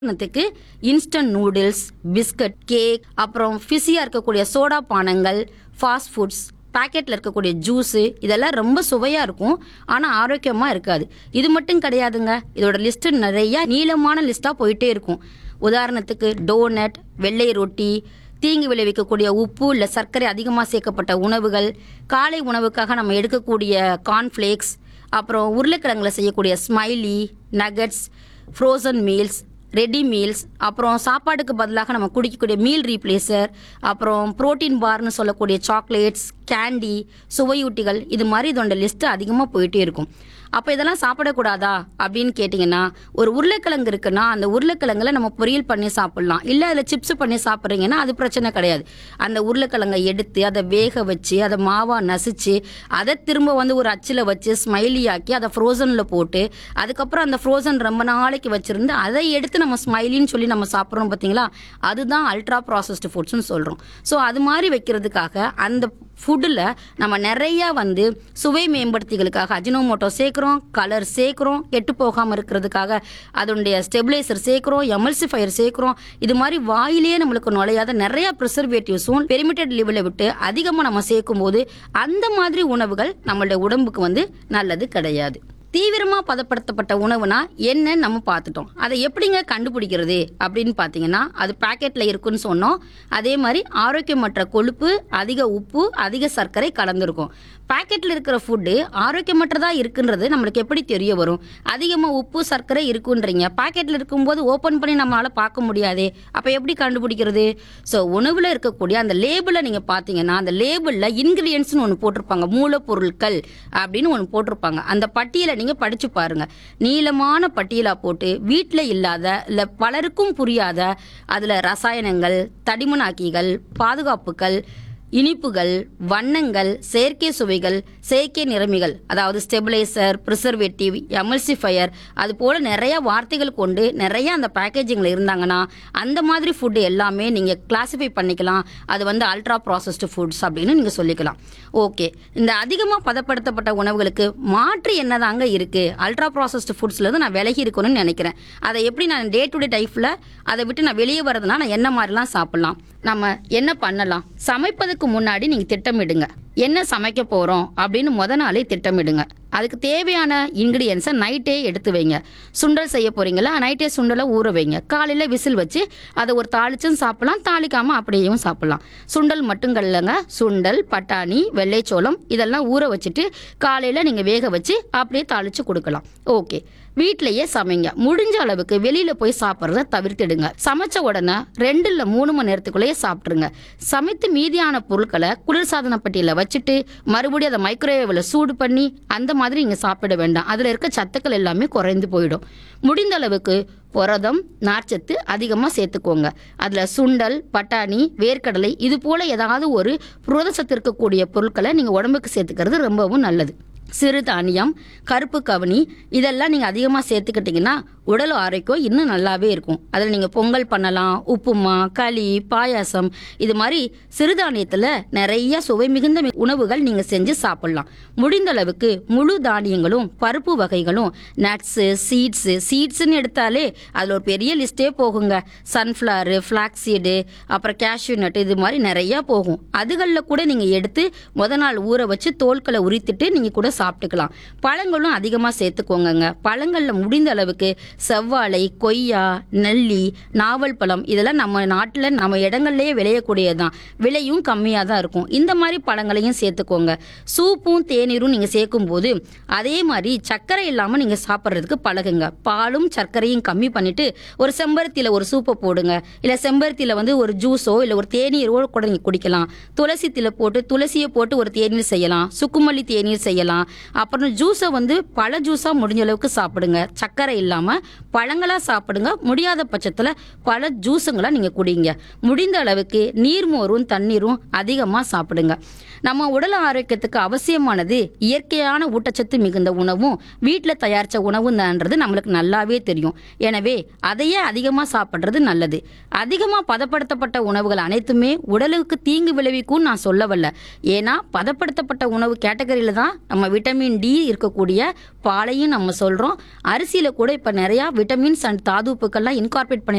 உதாரணத்துக்கு instant noodles, biscuit, cake, அப்புறம் ஃபிஸியாக இருக்கக்கூடிய சோடா பானங்கள், ஃபாஸ்ட் ஃபுட்ஸ், பேக்கெட்டில் இருக்கக்கூடிய ஜூஸு, இதெல்லாம் ரொம்ப சுவையாக இருக்கும், ஆனால் ஆரோக்கியமாக இருக்காது. இது மட்டும் கிடையாதுங்க, இதோட லிஸ்ட்டு நிறைய நீளமான லிஸ்ட்டாக போயிட்டே இருக்கும். உதாரணத்துக்கு டோனட், வெள்ளை ரொட்டி, தீங்கு விளைவிக்கக்கூடிய உப்பு இல்லை சர்க்கரை அதிகமாக சேர்க்கப்பட்ட உணவுகள், காலை உணவுக்காக நம்ம எடுக்கக்கூடிய கார்ன்ஃப்ளேக்ஸ், அப்புறம் உருளைக்கிழங்குல செய்யக்கூடிய smiley, nuggets, frozen meals, ready meals, அப்புறம் சாப்பாட்டுக்கு பதிலாக நம்ம குடிக்கக்கூடிய மீல் ரீப்ளேசர், அப்புறம் புரோட்டீன் பார்னு சொல்லக்கூடிய சாக்லேட்ஸ், கேண்டி, சுவையூட்டிகள், இது மாதிரி இதோட லிஸ்ட்டு அதிகமாக போயிட்டே இருக்கும். அப்போ இதெல்லாம் சாப்பிடக்கூடாதா அப்படின்னு கேட்டிங்கன்னா, ஒரு உருளைக்கிழங்கு இருக்குன்னா அந்த உருளைக்கிழங்குல நம்ம பொரியல் பண்ணி சாப்பிட்லாம், இல்லை அதில் சிப்ஸ் பண்ணி சாப்பிட்றீங்கன்னா அது பிரச்சனை கிடையாது. அந்த உருளைக்கிழங்கை எடுத்து அதை வேக வச்சு அதை மாவாக நசிச்சு அதை திரும்ப ஒரு அச்சில் வச்சு ஸ்மைலி ஆக்கி அதை ஃப்ரோசனில் போட்டு அதுக்கப்புறம் அந்த ஃப்ரோசன் ரொம்ப நாளைக்கு வச்சுருந்து அதை எடுத்து நம்ம ஸ்மைலின்னு சொல்லி நம்ம சாப்பிட்றோம் பார்த்தீங்களா, அதுதான் அல்ட்ரா ப்ராசஸ்டு ஃபுட்ஸ்னு சொல்கிறோம். ஸோ அது மாதிரி வைக்கிறதுக்காக அந்த ஃபுட்டில் நம்ம நிறையா சுவை மேம்படுத்திகளுக்காக அஜினோமோட்டோ சேர்க்குறோம், கலர் சேர்க்குறோம், கெட்டு போகாமல் இருக்கிறதுக்காக அதனுடைய ஸ்டெபிலைசர் சேர்க்குறோம், எமல்சிஃபயர் சேர்க்குறோம். இது மாதிரி வாயிலேயே நம்மளுக்கு நுழையாத நிறையா ப்ரிசர்வேட்டிவ்ஸும் பெரிமிட்டட் லெவலில் விட்டு அதிகமாக நம்ம சேர்க்கும் போது அந்த மாதிரி உணவுகள் நம்மளுடைய உடம்புக்கு நல்லது கிடையாது. தீவிரமாக பதப்படுத்தப்பட்ட உணவுனா என்னன்னு நம்ம பார்த்துட்டோம். அதை எப்படிங்க கண்டுபிடிக்கிறது அப்படின்னு பார்த்தீங்கன்னா, அது பேக்கெட்டில் இருக்குன்னு சொன்னோம். அதே மாதிரி ஆரோக்கியமற்ற கொழுப்பு, அதிக உப்பு, அதிக சர்க்கரை கலந்துருக்கும். பேக்கெட்டில் இருக்கிற ஃபுட்டு ஆரோக்கியமற்றதாக இருக்குன்றது நம்மளுக்கு எப்படி தெரிய வரும்? அதிகமாக உப்பு சர்க்கரை இருக்குன்றீங்க, பேக்கெட்டில் இருக்கும்போது ஓப்பன் பண்ணி நம்மளால் பார்க்க முடியாதே, அப்போ எப்படி கண்டுபிடிக்கிறது? ஸோ உணவில் இருக்கக்கூடிய அந்த லேபிளை நீங்கள் பார்த்தீங்கன்னா, அந்த லேபிளில் இன்க்ரீடியன்ட்ஸ்னு ஒன்று போட்டிருப்பாங்க, மூலப்பொருட்கள் அப்படின்னு ஒன்று போட்டிருப்பாங்க. அந்த பட்டியலை நீங்கள் படித்து பாருங்கள். நீளமான பட்டியலாக போட்டு வீட்டில் இல்லாத இல்லை பலருக்கும் புரியாத அதில் ரசாயனங்கள், தடிமனாக்கிகள், பாதுகாப்புகள், இனிப்புகள், வண்ணங்கள், செயற்கை சுவைகள், செயற்கை நிறமிகள், அதாவது ஸ்டெபிலைசர், ப்ரிசர்வேட்டிவ், எமல்சிஃபயர், அது போல் நிறையா வார்த்தைகள் கொண்டு நிறையா அந்த பேக்கேஜிங்கில் இருந்தாங்கன்னா அந்த மாதிரி ஃபுட்டு எல்லாமே நீங்கள் கிளாஸிஃபை பண்ணிக்கலாம். அது அல்ட்ரா ப்ராசஸ்டு ஃபுட்ஸ் அப்படின்னு நீங்கள் சொல்லிக்கலாம். ஓகே, இந்த அதிகமாக பதப்படுத்தப்பட்ட உணவுகளுக்கு மாற்று என்னதாங்க இருக்குது? அல்ட்ரா ப்ராசஸ்டு ஃபுட்ஸ்லேருந்து நான் விலகி இருக்கணும்னு நினைக்கிறேன். அதை எப்படி நான் டே டு டே லைஃப்பில் அதை விட்டு நான் வெளியே வரதுனா நான் என்ன மாதிரிலாம் சாப்பிட்லாம், நம்ம என்ன பண்ணலாம்? சமைப்பதுக்கு முன்னாடி நீங்கள் திட்டமிடுங்க. என்ன சமைக்க போகிறோம் அப்படின்னு நாளே திட்டமிடுங்க. அதுக்கு தேவையான இன்க்ரீடியன்ஸை நைட்டே எடுத்து வைங்க. சுண்டல் செய்ய போகிறீங்களா, நைட்டே சுண்டலை ஊற வைங்க. காலையில் விசில் வச்சு அதை ஒரு தாளிச்சும் சாப்பிட்லாம், தாளிக்காமல் அப்படியேவும் சாப்பிட்லாம். சுண்டல் மட்டும் இல்லைங்க, சுண்டல், பட்டாணி, வெள்ளைச்சோளம் இதெல்லாம் ஊற வச்சுட்டு காலையில் நீங்கள் வேக வச்சு அப்படியே தாளித்து கொடுக்கலாம். ஓகே, வீட்டிலையே சமைங்க. முடிஞ்ச அளவுக்கு வெளியில் போய் சாப்பிட்றத தவிர்த்திடுங்க. சமைச்ச உடனே 2 இல்லை 3 மணி நேரத்துக்குள்ளேயே சாப்பிட்ருங்க. சமைத்து மீதியான பொருட்களை குளிர்சாதன பெட்டியில் வச்சுட்டு மறுபடியும் அதை மைக்ரோவேவில் சூடு பண்ணி அந்த மாதிரி நீங்கள் சாப்பிட வேண்டாம். அதில் இருக்க சத்துக்கள் எல்லாமே குறைந்து போயிடும். முடிந்த அளவுக்கு புரதம், நார்ச்சத்து அதிகமாக சேர்த்துக்கோங்க. அதில் சுண்டல், பட்டாணி, வேர்க்கடலை இது போல் ஏதாவது ஒரு புரதச்சத்து இருக்கக்கூடிய பொருட்களை நீங்கள் உடம்புக்கு சேர்த்துக்கிறது ரொம்பவும் நல்லது. சிறுதானியம், கருப்பு கவனி இதெல்லாம் நீங்கள் அதிகமாக சேர்த்துக்கிட்டிங்கன்னா உடல் ஆரோக்கியம் இன்னும் நல்லாவே இருக்கும். அதில் நீங்கள் பொங்கல் பண்ணலாம், உப்புமா, களி, பாயாசம், இது மாதிரி சிறுதானியத்தில் நிறைய சுவை மிகுந்த உணவுகள் நீங்கள் செஞ்சு சாப்பிட்லாம். முடிந்த அளவுக்கு முழு தானியங்களும் பருப்பு வகைகளும், நட்ஸு, சீட்ஸுன்னு எடுத்தாலே அதில் ஒரு பெரிய லிஸ்ட்டே போகுங்க. சன்ஃப்ளவரு, ஃப்ளாக்ஸீடு, அப்புறம் கேஷ்யூ நட்டு, இது மாதிரி நிறையா போகும். அதுகளில் கூட நீங்கள் எடுத்து நாள் ஊற வச்சு தோல்களை உரித்துட்டு நீங்கள் கூட சாப்பிட்டுக்கலாம். பழங்களும் அதிகமாக சேர்த்துக்கோங்க. பழங்களில் முடிந்த அளவுக்கு செவ்வாழை, கொய்யா, நெல்லி, நாவல் பழம் இதெல்லாம் நம்ம நாட்டில் நம்ம இடங்கள்லேயே விளையக்கூடியதான், விலையும் கம்மியாக தான் இருக்கும். இந்த மாதிரி பழங்களையும் சேர்த்துக்கோங்க. சூப்பும் தேநீரும் நீங்கள் சேர்க்கும்போது அதே மாதிரி சர்க்கரை இல்லாமல் நீங்கள் சாப்பிட்றதுக்கு பழகுங்க. பாலும் சர்க்கரையும் கம்மி பண்ணிவிட்டு ஒரு செம்பருத்தியில் ஒரு சூப்பை போடுங்க. இல்லை செம்பருத்தியில் ஒரு ஜூஸோ இல்லை ஒரு தேநீரோ கூட நீங்கள் குடிக்கலாம். துளசியை போட்டு ஒரு தேநீர் செய்யலாம். சுக்குமல்லி தேநீர் செய்யலாம். அப்புறம் ஜூஸை பழ ஜூஸாக முடிஞ்ச அளவுக்கு சாப்பிடுங்க. சர்க்கரை இல்லாமல் பழங்களாக சாப்பிடுங்க. முடியாத பட்சத்தில் பழ ஜூஸுங்களாக நீங்கள் குடிங்க. முடிந்த அளவுக்கு நீர்மோரும் தண்ணீரும் அதிகமாக சாப்பிடுங்க. நம்ம உடல் ஆரோக்கியத்துக்கு அவசியமானது இயற்கையான ஊட்டச்சத்து மிகுந்த உணவும் வீட்டில் தயாரித்த உணவும் தான்றது நம்மளுக்கு நல்லாவே தெரியும். எனவே அதையே அதிகமாக சாப்பிட்றது நல்லது. அதிகமாக பதப்படுத்தப்பட்ட உணவுகள் அனைத்துமே உடலுக்கு தீங்கு விளைவிக்கும்னு நான் சொல்ல வரல. ஏன்னா பதப்படுத்தப்பட்ட உணவு கேட்டகரியில் தான் நம்ம விட்டமின் டி இருக்கக்கூடிய பாலையும் நம்ம சொல்கிறோம். அரிசியில் கூட இப்போ நிறையா விட்டமின்ஸ் அண்ட் தாதுப்புக்கள்லாம் இன்கார்பரேட் பண்ணி